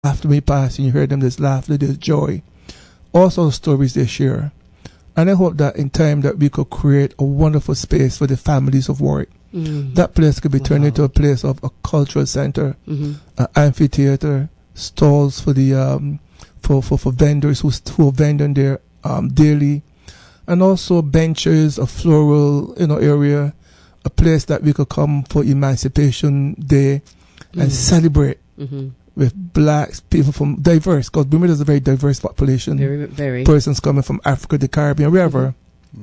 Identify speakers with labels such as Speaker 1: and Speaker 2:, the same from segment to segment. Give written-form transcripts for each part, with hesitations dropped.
Speaker 1: after we pass, and you hear them, there's laughter, there's joy. Also the stories they share. And I hope that in time that we could create a wonderful space for the families of Warwick. That place could be turned into a place of a cultural center, an amphitheater, stalls for the for vendors who are vending there daily, and also benches, a floral area, a place that we could come for Emancipation Day and celebrate with blacks, people from diverse, because Bermuda is a very diverse population.
Speaker 2: Very, very.
Speaker 1: Persons coming from Africa, the Caribbean, wherever.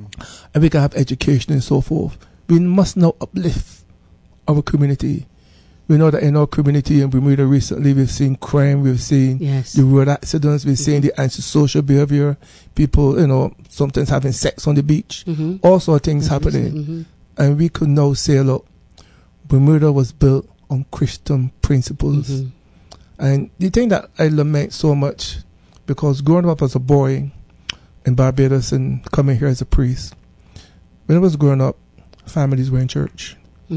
Speaker 1: And we can have education and so forth. We must now uplift our community. We know that in our community in Bermuda recently, we've seen crime, we've seen the road accidents, we've seen the antisocial behavior, people, sometimes having sex on the beach, all sorts of things happening. And we could now say, look, Bermuda was built on Christian principles. And the thing that I lament so much, because growing up as a boy in Barbados and coming here as a priest, when I was growing up, families were in church.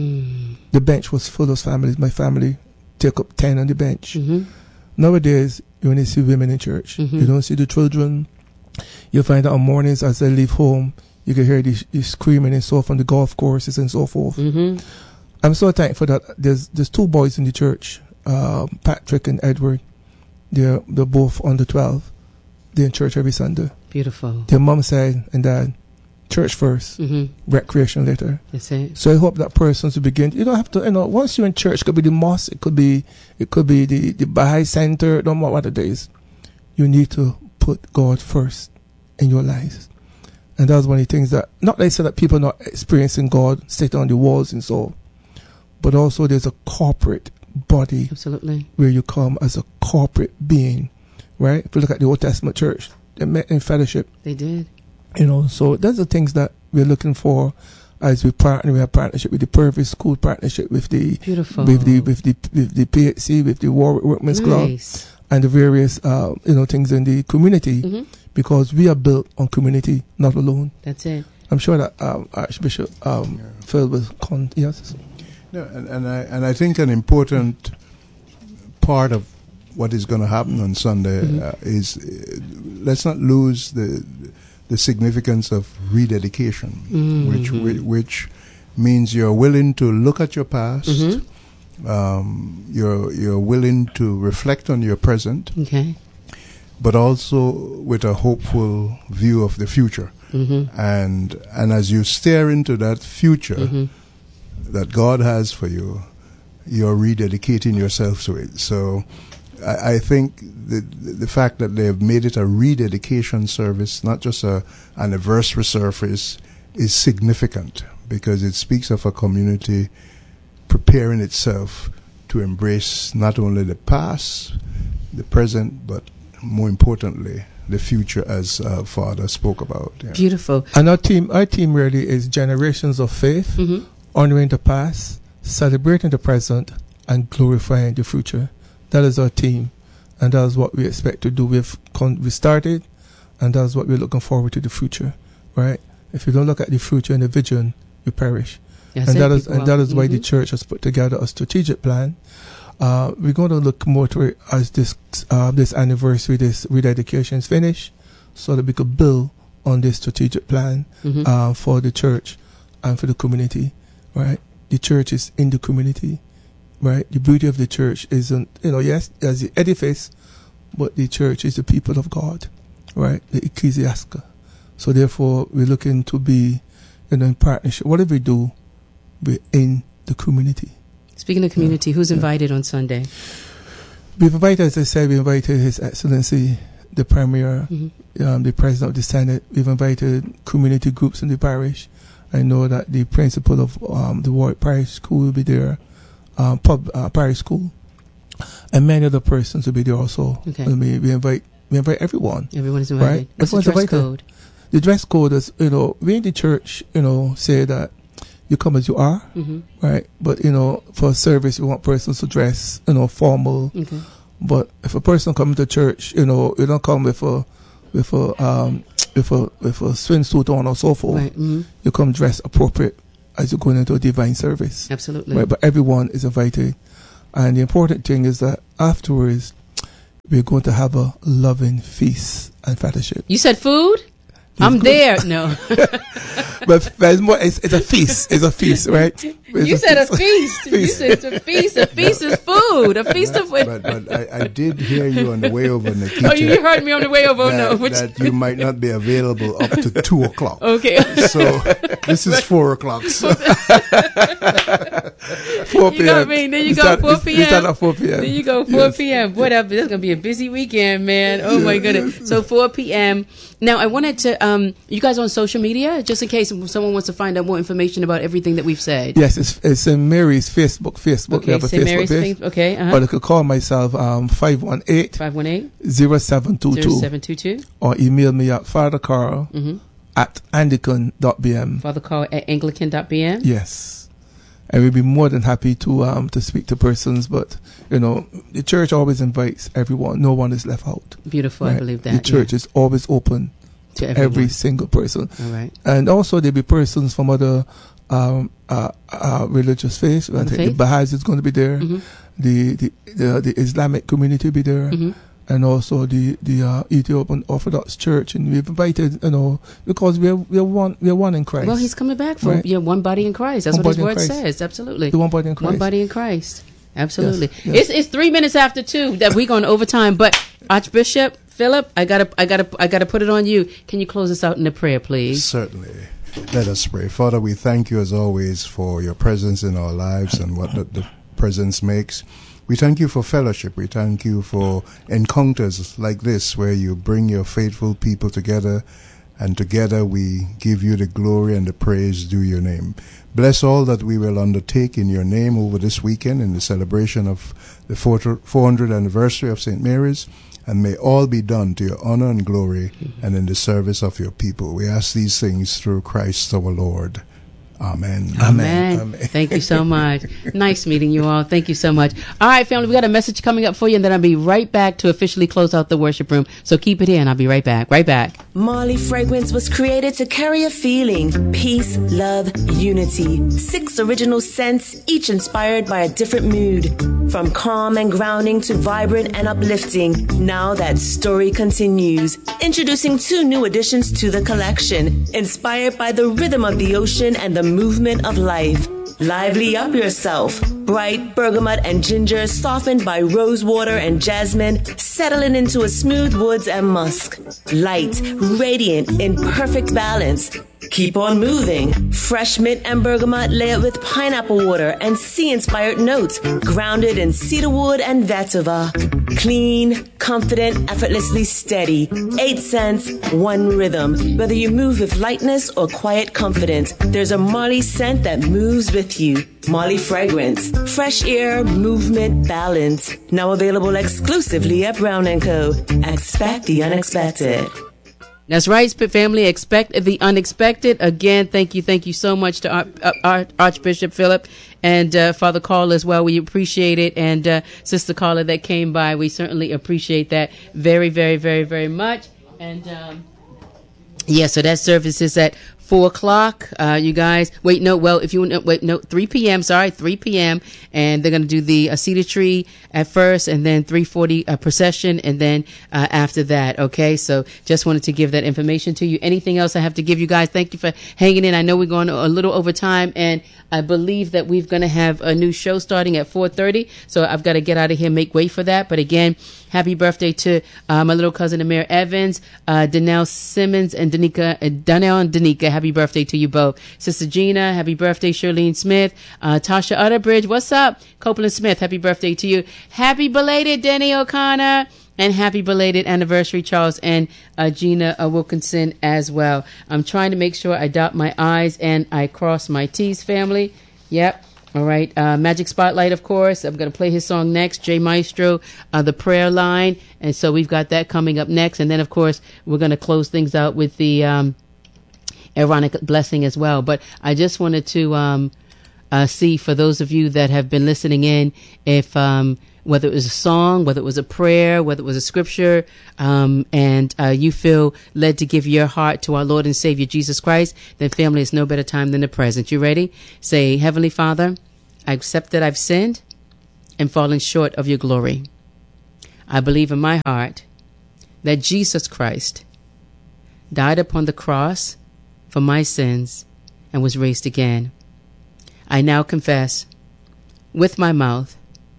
Speaker 1: The bench was full of families. My family take up 10 on the bench. Nowadays, you only see women in church. You don't see the children. You find out on mornings as they leave home, you can hear the screaming and so forth on the golf courses and so forth. I'm so thankful that there's 2 boys in the church, Patrick and Edward. They're both under 12. They're in church every Sunday.
Speaker 2: Beautiful.
Speaker 1: Their mom said and dad, church first, recreation later.
Speaker 2: That's it.
Speaker 1: So I hope that persons will begin. You don't have to, once you're in church, it could be the mosque, it could be the Baha'i Center, no matter what it is. You need to put God first in your lives. And that's one of the things that, not that I say that people are not experiencing God, sitting on the walls and so, but also there's a corporate body.
Speaker 2: Absolutely.
Speaker 1: Where you come as a corporate being, right? If you look at the Old Testament church, they met in fellowship.
Speaker 2: They did.
Speaker 1: So those are things that we're looking for as we partner. We have partnership with the Purvis School, partnership with the PHC, with the Warwick Workmen's Club, and the various things in the community, because we are built on community, not alone.
Speaker 2: That's it.
Speaker 1: I'm sure that Archbishop Phil was yes.
Speaker 3: No, and I think an important part of what is going to happen on Sunday is let's not lose the significance of rededication, which means you're willing to look at your past, you're willing to reflect on your present, but also with a hopeful view of the future. And as you stare into that future that God has for you, you're rededicating yourself to it. So I think the fact that they have made it a rededication service, not just an anniversary service, is significant, because it speaks of a community preparing itself to embrace not only the past, the present, but more importantly, the future, as Father spoke about. Yeah.
Speaker 2: Beautiful.
Speaker 1: And our team really is generations of faith, honoring the past, celebrating the present, and glorifying the future. That is our team, and that's what we expect to do. We started, and that's what we're looking forward to the future, right? If you don't look at the future and the vision, you perish. Yes, and that is why the church has put together a strategic plan. We're going to look more to it as this anniversary, this rededication is finished, so that we could build on this strategic plan for the church and for the community, right? The church is in the community. Right, the beauty of the church isn't, yes, as the edifice, but the church is the people of God, right? The ecclesiastica. So therefore, we're looking to be, in partnership. Whatever we do, we're in the community.
Speaker 2: Speaking of community, who's invited on Sunday?
Speaker 1: We've invited, as I said, we invited His Excellency, the Premier, the President of the Senate. We've invited community groups in the parish. I know that the principal of the Warwick Parish School will be there. Parish School, and many other persons will be there also.
Speaker 2: Okay.
Speaker 1: We invite everyone.
Speaker 2: Everyone is invited.
Speaker 1: Right?
Speaker 2: What's the dress code?
Speaker 1: The dress code is, we in the church, say that you come as you are, right? But for a service, we want persons to dress, formal.
Speaker 2: Okay.
Speaker 1: But if a person comes to church, you don't come with a swimsuit on or so forth.
Speaker 2: Right.
Speaker 1: You come dressed appropriate as you're going into a divine service.
Speaker 2: Absolutely.
Speaker 1: Right, but everyone is invited. And the important thing is that afterwards, we're going to have a loving feast and fellowship.
Speaker 2: You said food? I'm there. No.
Speaker 1: But there's more. It's a feast. It's a feast, right?
Speaker 2: You said a feast. You said a feast. A feast is food. A feast of food.
Speaker 3: But I did hear you on the way over, Nikita.
Speaker 2: Oh, you heard me on the way over.
Speaker 3: That you might not be available up to 2 o'clock.
Speaker 2: Okay.
Speaker 3: So this is 4 o'clock. So.
Speaker 1: 4 p.m.
Speaker 2: You got me. Then you go 4 p.m.
Speaker 1: We start at 4 p.m.
Speaker 2: Then you go 4 p.m. Whatever. This is gonna be a busy weekend, man. Oh my goodness. Yes. So 4 p.m. Now I wanted to. You guys on social media, just in case someone wants to find out more information about everything that we've said.
Speaker 1: Yes, it's in Mary's Facebook.
Speaker 2: Okay,
Speaker 1: we have a Facebook
Speaker 2: Mary's
Speaker 1: page.
Speaker 2: Okay.
Speaker 1: Or they could call myself 518-0722 or email me at fathercarl at anglican.bm.
Speaker 2: Fathercarl at anglican.bm.
Speaker 1: Yes, and we'd be more than happy to speak to persons. But the church always invites everyone. No one is left out.
Speaker 2: Beautiful, right? I believe that
Speaker 1: the church is always open to every single person.
Speaker 2: All right. And
Speaker 1: also there'll be persons from other religious faiths. I think the Baha'is is going to be there. The Islamic community will be there. And also the Ethiopian Orthodox Church, and we've invited, because we're one in Christ.
Speaker 2: Well, he's coming back for one body in Christ. That's what his word says. Absolutely,
Speaker 1: the one body in Christ.
Speaker 2: One body in Christ. Absolutely. Yes. It's 3 minutes after 2 that we're going overtime. But Archbishop Philip, I gotta put it on you. Can you close us out in a prayer, please?
Speaker 3: Certainly. Let us pray. Father, we thank you as always for your presence in our lives and what the presence makes. We thank you for fellowship. We thank you for encounters like this where you bring your faithful people together, and together we give you the glory and the praise due your name. Bless all that we will undertake in your name over this weekend in the celebration of the 400th anniversary of St. Mary's, and may all be done to your honor and glory and in the service of your people. We ask these things through Christ our Lord. Amen.
Speaker 2: Amen. Amen. Thank you so much. Nice meeting you all. Thank you so much. All right, family, we got a message coming up for you, and then I'll be right back to officially close out the worship room. So keep it here, and I'll be right back. Right back.
Speaker 4: Marley Fragrance was created to carry a feeling: peace, love, unity. 6 original scents, each inspired by a different mood. From calm and grounding to vibrant and uplifting. Now that story continues. Introducing 2 new additions to the collection, inspired by the rhythm of the ocean and the movement of life. Lively up yourself. Bright bergamot and ginger softened by rose water and jasmine, settling into a smooth woods and musk. Light, radiant, in perfect balance. Keep on moving. Fresh mint and bergamot layered with pineapple water and sea-inspired notes, grounded in cedarwood and vetiver. Clean, confident, effortlessly steady. 8 scents, 1 rhythm. Whether you move with lightness or quiet confidence, there's a Marley scent that moves with you. Marley Fragrance. Fresh air, movement, balance. Now available exclusively at Brown & Co. Expect the unexpected.
Speaker 2: That's right, family. Expect the unexpected. Again, thank you so much to Archbishop Philip and Father Carl as well. We appreciate it. And Sister Carla that came by, we certainly appreciate that very, very, very, very much. And so that service is at 4 o'clock, you guys. 3 p.m. 3 p.m. And they're going to do the cedar tree at first, and then 3:40 procession, and then after that. Okay, so just wanted to give that information to you. Anything else I have to give you guys? Thank you for hanging in. I know we're going a little over time, and I believe that we're going to have a new show starting at 4:30. So I've got to get out of here, make way for that. But again, happy birthday to my little cousin Amir Evans, Donnell Simmons, and Donnell and Danica. Happy birthday to you both. Sister Gina, happy birthday. Shirlene Smith, Tasha Utterbridge, what's up? Copeland Smith, happy birthday to you. Happy belated Denny O'Connor, and happy belated anniversary Charles and Gina Wilkinson as well. I'm trying to make sure I dot my I's and I cross my T's, family. Yep. All right. Magic Spotlight, of course. I'm going to play his song next. J Maestro, The Prayer Line. And so we've got that coming up next. And then, of course, we're going to close things out with the Aaronic blessing as well. But I just wanted to see, for those of you that have been listening in, if whether it was a song, whether it was a prayer, whether it was a scripture, and you feel led to give your heart to our Lord and Savior Jesus Christ, then family, is no better time than the present. You ready? Say, Heavenly Father, I accept that I've sinned and fallen short of your glory. I believe in my heart that Jesus Christ died upon the cross for my sins and was raised again. I now confess with my mouth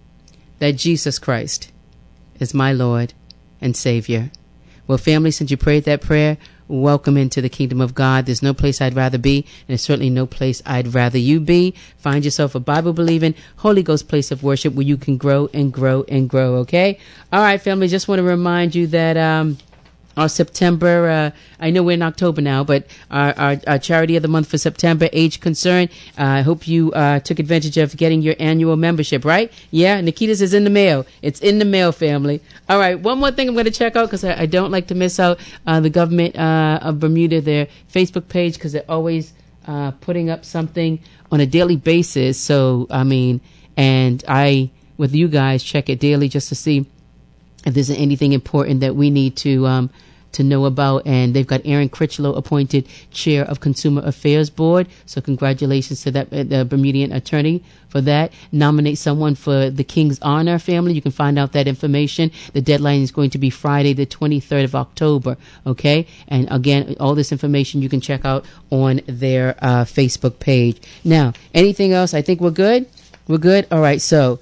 Speaker 2: that Jesus Christ is my Lord and Savior. Well, family, since you prayed that prayer, welcome into the kingdom of God. There's no place I'd rather be, and there's certainly no place I'd rather you be. Find yourself a Bible-believing, Holy Ghost place of worship where you can grow and grow and grow, okay? All right, family, just want to remind you that our September, I know we're in October now, but our charity of the month for September, Age Concern. I hope you took advantage of getting your annual membership, right? Yeah, Nikita's is in the mail. It's in the mail, family. All right, one more thing I'm going to check out because I don't like to miss out the government of Bermuda, their Facebook page, because they're always putting up something on a daily basis. So, I mean, and I, with you guys, check it daily just to see if there's anything important that we need to know about. And they've got Aaron Critchlow appointed chair of Consumer Affairs Board. So congratulations to that, the Bermudian attorney for that. Nominate someone for the King's Honor, family. You can find out that information. The deadline is going to be Friday, the 23rd of October. Okay. And again, all this information you can check out on their Facebook page. Now, anything else? I think we're good. We're good. All right. So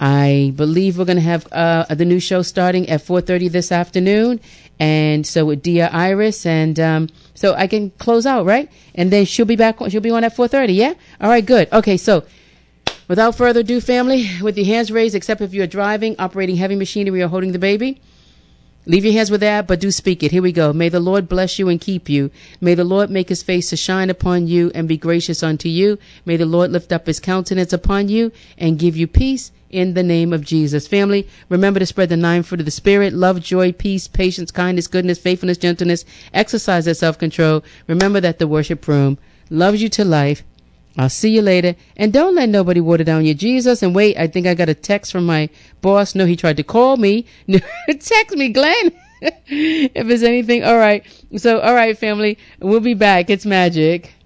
Speaker 2: I believe we're going to have the new show starting at 4:30 this afternoon. And so with Dia Iris, and so I can close out, right? And then she'll be back. She'll be on at 4:30. Yeah. All right. Good. Okay. So without further ado, family, with your hands raised, except if you're driving, operating heavy machinery, or holding the baby, leave your hands with that, but do speak it. Here we go. May the Lord bless you and keep you. May the Lord make his face to shine upon you and be gracious unto you. May the Lord lift up his countenance upon you and give you peace in the name of Jesus. Family, remember to spread the 9 fruit of the Spirit: love, joy, peace, patience, kindness, goodness, faithfulness, gentleness. Exercise that self-control. Remember that the worship room loves you to life. I'll see you later. And don't let nobody water down your Jesus. And wait, I think I got a text from my boss. No, he tried to call me. Text me, Glenn. If there's anything. All right. So, all right, family, we'll be back. It's magic.